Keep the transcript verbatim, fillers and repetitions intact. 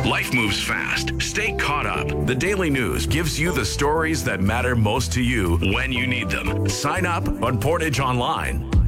Life moves fast. Stay caught up. The Daily News gives you the stories that matter most to you when you need them. Sign up on Portage Online.